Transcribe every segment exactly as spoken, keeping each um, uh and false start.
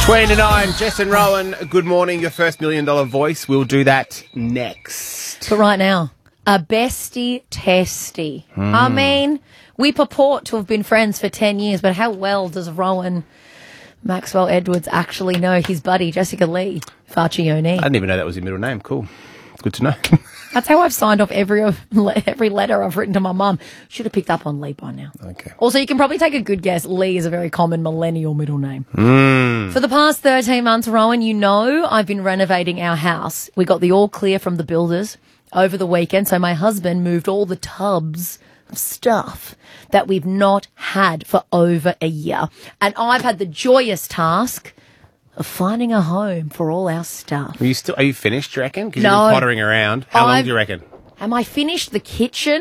twenty to nine, Jess and Rowan, good morning. Your first million dollar voice. We'll do that next. But right now, a bestie testy. Mm. I mean, we purport to have been friends for ten years, but how well does Rowan Maxwell Edwards actually know his buddy, Jessica Lee Farchione? I didn't even know that was your middle name. Cool. Good to know. That's how I've signed off every every letter I've written to my mum. Should have picked up on Lee by now. Okay. Also, you can probably take a good guess. Lee is a very common millennial middle name. Mm. For the past thirteen months, Rowan, you know I've been renovating our house. We got the all clear from the builders over the weekend, so my husband moved all the tubs of stuff that we've not had for over a year. And I've had the joyous task of finding a home for all our stuff. Are you still? Are you finished? Do you reckon? Because No. you've been pottering around. How long I've- do you reckon? Am I finished the kitchen?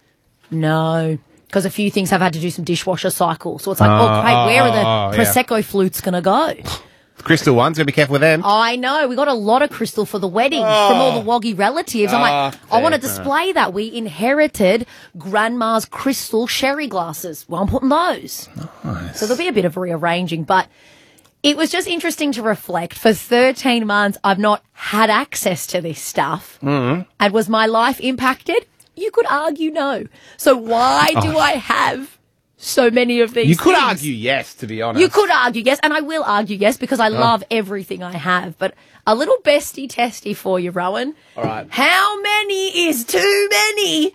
No, because a few things have had to do some dishwasher cycles. So it's like, oh, great, where are the oh, yeah. Prosecco flutes going to go? The crystal ones. Gotta be careful with them. I know. We got a lot of crystal for the wedding from all the Woggy relatives. I'm like, Oh, I want to fair. display that. We inherited Grandma's crystal sherry glasses. Well, I'm putting those. Nice. So there'll be a bit of rearranging, but it was just interesting to reflect. For thirteen months, I've not had access to this stuff. Mm. And was my life impacted? You could argue no. So why do Oh. I have so many of these You could things? argue yes, to be honest. You could argue yes, and I will argue yes because I love everything I have. But a little bestie testy for you, Rowan. All right. How many is too many?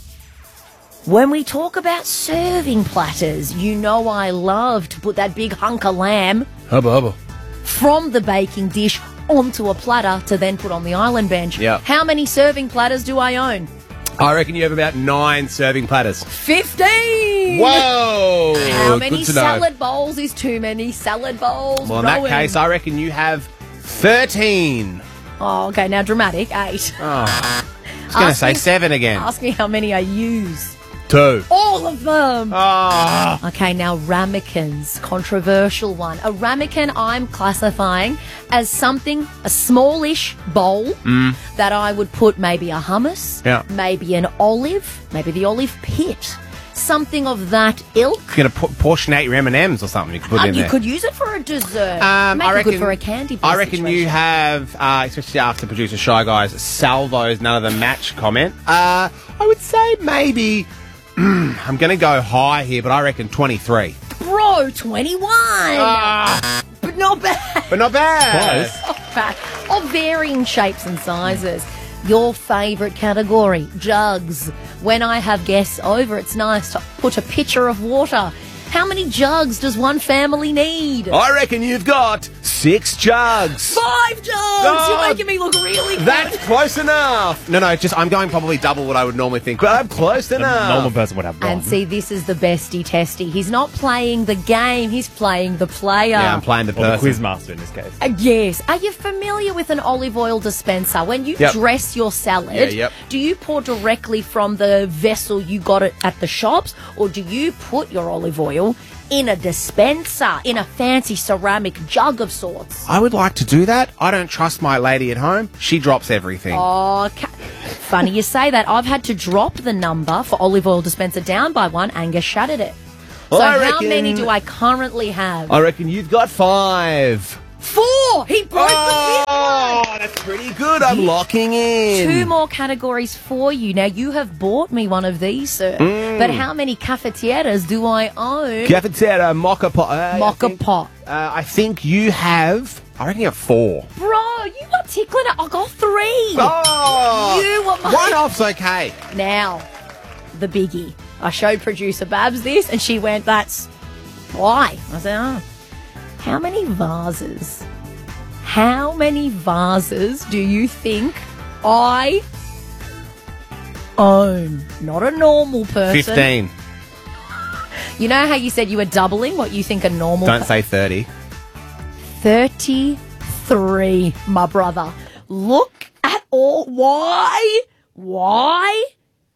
When we talk about serving platters, you know I love to put that big hunk of lamb Hubba hubba. from the baking dish onto a platter to then put on the island bench. Yeah. How many serving platters do I own? I reckon you have about nine serving platters. Fifteen! Whoa! How many Good to know. salad bowls is too many salad bowls? Well, in that Rowan? case, I reckon you have thirteen. Oh, okay, now dramatic, eight. Oh, I was going to Ask say me- seven again. Ask me how many I use. Two. All of them! Oh. Okay, now ramekins, controversial one. A ramekin I'm classifying as something, a smallish bowl that I would put maybe a hummus, Mm. Yeah. maybe an olive, maybe the olive pit, something of that ilk. You're going to portion out your M and M's or something you could put Uh, in you there. could use it for a dessert. Um, Make I it reckon, good for a candy bar I reckon you situation. have, uh, especially after producer Shy Guys, salvos, none of them match comment. Uh, I would say maybe, I'm going to go high here, but I reckon twenty-three. Bro, twenty-one! Ah, But not bad. but not bad. Not bad. Of varying shapes and sizes. Your favourite category, jugs. When I have guests over, it's nice to put a pitcher of water. How many jugs does one family need? I reckon you've got six jugs. Five jugs! Oh, You're making me look really good. That's close enough. No, no, just I'm going probably double what I would normally think, but I'm close A enough. normal person would have one. And see, this is the bestie testy. He's not playing the game, he's playing the player. Yeah, I'm playing the Or the person. quizmaster in this case. Uh, yes. Are you familiar with an olive oil dispenser? When you Yep. dress your salad, Yeah, yep. do you pour directly from the vessel you got it at the shops, or do you put your olive oil in a dispenser, in a fancy ceramic jug of sorts? I would like to do that. I don't trust my lady at home. She drops everything. Oh, ca- funny you say that. I've had to drop the number for olive oil dispenser down by one. Angus shattered it. So I how reckon- many do I currently have? I reckon you've got five. Four! He broke the Oh, that's pretty good. I'm locking in. Two more categories for you. Now, you have bought me one of these, sir. But how many cafetieras do I own? Cafetera, mocha pot. Uh, Mocha I think, pot. Uh, I think you have. I reckon you have four. Bro, you are tickling it. I got three. Oh, You were my- one off's okay. Now, the biggie. I showed producer Babs this, and she went, that's why. I said, oh. How many vases? How many vases do you think I own? Not a normal person. Fifteen. You know how you said you were doubling what you think a normal Don't per- say thirty. thirty-three, my brother. Look at all. Why? Why?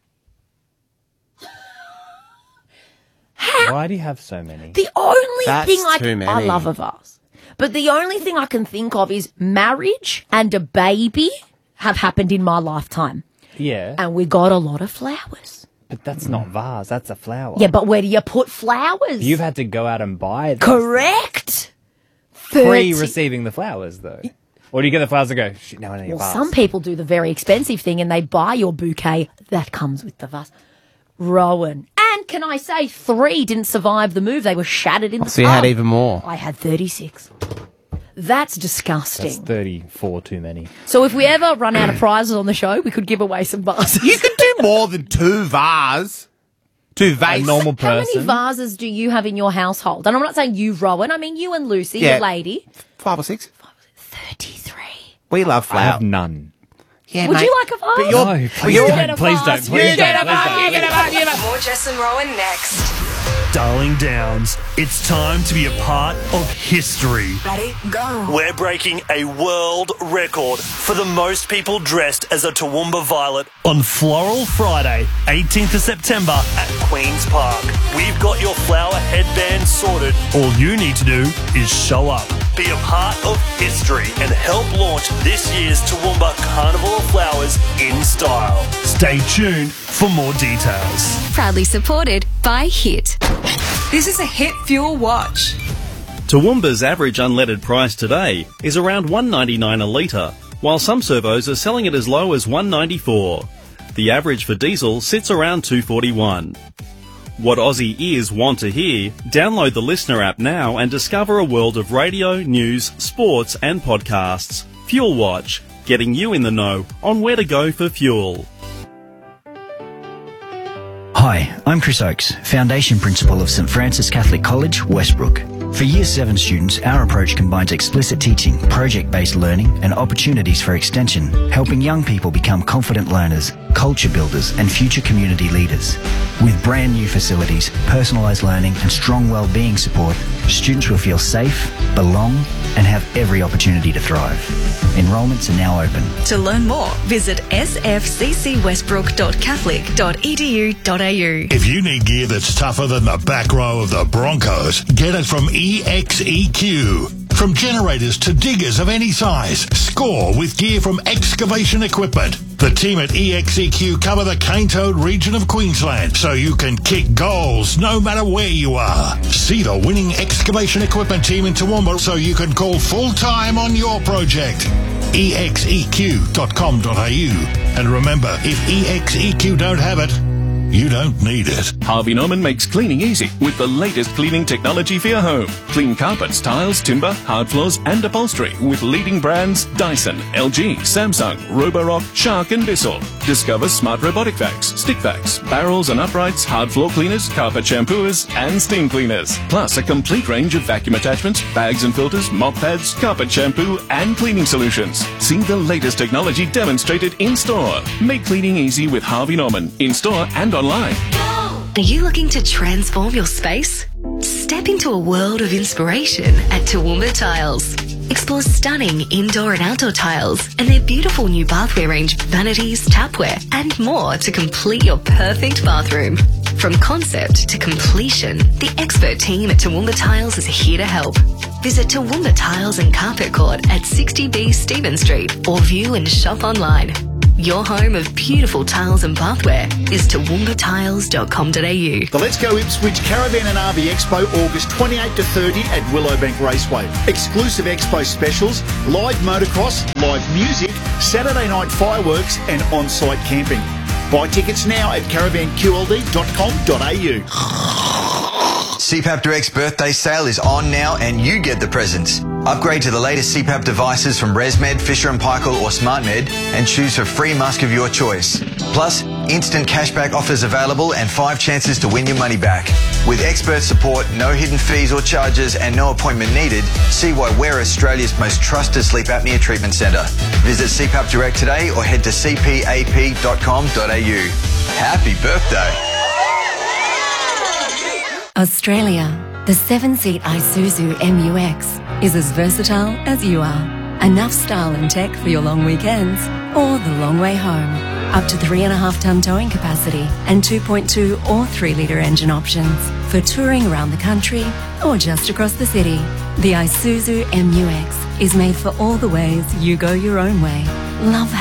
How? Why do you have so many? The only That's thing I too can, many. I love a vase, but the only thing I can think of is marriage and a baby have happened in my lifetime, Yeah, and we got a lot of flowers. but that's not vase. That's a flower. Yeah, but where do you put flowers? You've had to go out and buy them. Correct. pre-receiving the flowers, though? Or do you get the flowers and go, shit, no, I need a Well, vase? some people do the very expensive thing and they buy your bouquet that comes with the vase. Rowan. And can I say, three didn't survive the move. They were shattered in the So you had tub. even more. I had thirty-six. That's disgusting. That's thirty-four too many. So if we ever run out of prizes on the show, we could give away some vases. You could do more than two vases. Two A vases. normal How many person. vases do you have in your household? And I'm not saying you, Rowan. I mean you and Lucy, Yeah. your lady. Five or six. thirty-three. We love I flower. have none. Yeah, Would mate. you like a vase? But you're, No, but please you're, don't. Please don't. Please You don't. get a Please vase, don't. you get a vase, you get a vase. More Jess and Rowan next. Darling Downs, it's time to be a part of history. Ready? Go. We're breaking a world record for the most people dressed as a Toowoomba Violet on Floral Friday, eighteenth of September at Queen's Park. We've got your flower headband sorted. All you need to do is show up, be a part of history, and help launch this year's Toowoomba Carnival of Flowers in style. Stay tuned for more details. Proudly supported by Hit. This is a Hit Fuel Watch. Toowoomba's average unleaded price today is around one dollar ninety-nine a litre, while some servos are selling it as low as one dollar ninety-four. The average for diesel sits around two dollars forty-one. What Aussie ears want to hear? Download the Listener app now and discover a world of radio, news, sports and podcasts. Fuel Watch, getting you in the know on where to go for fuel. Hi, I'm Chris Oakes, Foundation Principal of St Francis Catholic College, Westbrook. For Year seven students, our approach combines explicit teaching, project-based learning and opportunities for extension, helping young people become confident learners, culture builders and future community leaders. With brand new facilities, personalised learning and strong wellbeing support, students will feel safe, belong and have every opportunity to thrive. Enrolments are now open. To learn more, visit s f c c westbrook dot catholic dot e d u dot a u. If you need gear that's tougher than the back row of the Broncos, get it from E X E Q. From generators to diggers of any size, score with gear from Excavation Equipment. The team at E X E Q cover the Cane Toad region of Queensland, so you can kick goals no matter where you are. See the winning Excavation Equipment team in Toowoomba so you can call full-time on your project. E X E Q dot com dot a u. And remember, if E X E Q don't have it, you don't need it. Harvey Norman makes cleaning easy with the latest cleaning technology for your home. Clean carpets, tiles, timber, hard floors and upholstery with leading brands Dyson, L G, Samsung, Roborock, Shark and Bissell. Discover smart robotic vacs, stick vacs, barrels and uprights, hard floor cleaners, carpet shampooers and steam cleaners. Plus a complete range of vacuum attachments, bags and filters, mop pads, carpet shampoo and cleaning solutions. See the latest technology demonstrated in store. Make cleaning easy with Harvey Norman in store and online. Are you looking to transform your space? Step into a world of inspiration at Toowoomba Tiles. Explore stunning indoor and outdoor tiles and their beautiful new bathware range, vanities, tapware, and more to complete your perfect bathroom. From concept to completion, the expert team at Toowoomba Tiles is here to help. Visit Toowoomba Tiles and Carpet Court at sixty B Stephen Street or view and shop online. Your home of beautiful tiles and bathware is toowoomba tiles dot com dot a u. The Let's Go Ipswich Caravan and R V Expo, August twenty-eighth to thirty at Willowbank Raceway. Exclusive expo specials, live motocross, live music, Saturday night fireworks and on-site camping. Buy tickets now at caravan q l d dot com dot a u. C PAP Direct's birthday sale is on now and you get the presents. Upgrade to the latest C PAP devices from ResMed, Fisher and Paykel or SmartMed and choose for free mask of your choice. Plus, instant cashback offers available and five chances to win your money back. With expert support, no hidden fees or charges and no appointment needed, see why we're Australia's most trusted sleep apnea treatment centre. Visit C PAP Direct today or head to c p a p dot com dot a u. Happy birthday! Australia, the seven-seat Isuzu M U X is as versatile as you are. Enough style and tech for your long weekends or the long way home. Up to three and a half tonne towing capacity and two point two or three litre engine options for touring around the country or just across the city. The Isuzu M U X is made for all the ways you go your own way. Love